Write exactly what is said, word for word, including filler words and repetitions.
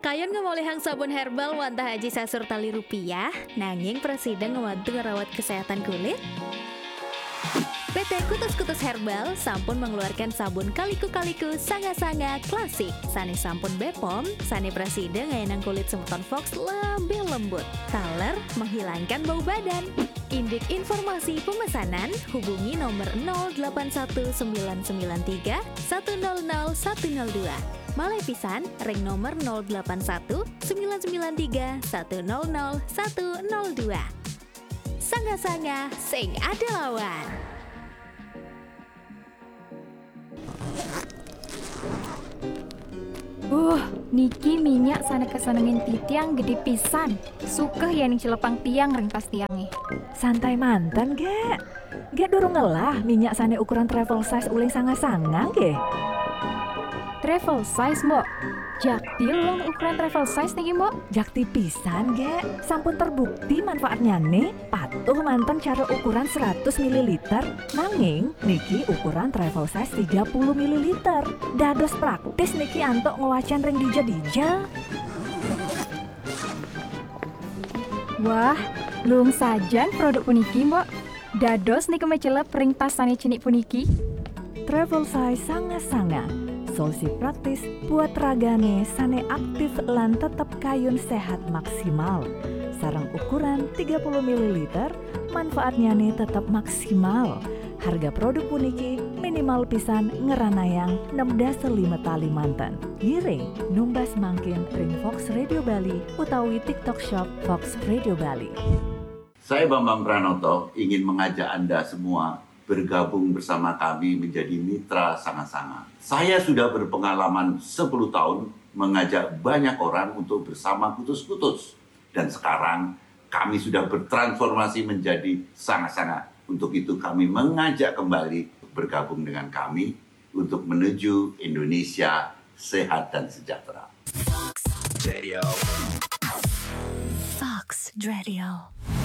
Kayon ngemolehang sabun herbal wantah haji sasur tali rupiah, nanging presiden ngewantu ngerawat kesehatan kulit. P T Kutus-Kutus Herbal sampun mengeluarkan sabun kaliku-kaliku sanga-sanga klasik. Sane sampun Bepom, sane presiden ngayanang kulit semutan Fox lebih lembut. Taler menghilangkan bau badan. Indik informasi pemesanan hubungi nomor nol delapan satu sembilan sembilan tiga satu nol nol satu nol dua. Malai pisan ring nomor nol delapan satu sembilan sembilan tiga satu nol nol satu nol dua. Sanga-sanga sing ada lawan. Uh, niki minyak sana kesenengin titiang gede pisan. Suka ya ning celepang tiang ring pas tiangnya. Santai mantan, ge. Ge durung ngelah minyak sana ukuran travel size uling sanga-sanga, ge. Travel size, Mbok. Jakti long ukuran travel size niki, Mbok. Jakti pisan, ge. Sampun terbukti manfaatnya nih. Patuh mantan cara ukuran seratus mililiter. Nanging, niki ukuran travel size tiga puluh mililiter. Dados praktis niki antok ngewacan ring dija-dija. Wah, lung sajan produk puniki, Mbok. Dados niki mecelep ring tas sane cinik puniki. Travel size sanga-sanga. Solusi praktis buat ragane sane aktif lan tetap kayun sehat maksimal. Sarang ukuran tiga puluh mililiter, manfaatnya nih tetap maksimal. Harga produk puniki minimal pisan ngeranayang enam dasa lima tali mantan. Giring numbas mangkin ring Fox Radio Bali utawi TikTok Shop Fox Radio Bali. Saya Bambang Pranoto ingin mengajak Anda semua bergabung bersama kami menjadi mitra Sanga-Sanga. Saya sudah berpengalaman sepuluh tahun mengajak banyak orang untuk bersama Kutus-Kutus. Dan sekarang kami sudah bertransformasi menjadi Sanga-Sanga. Untuk itu kami mengajak kembali bergabung dengan kami untuk menuju Indonesia sehat dan sejahtera. Fox Radio.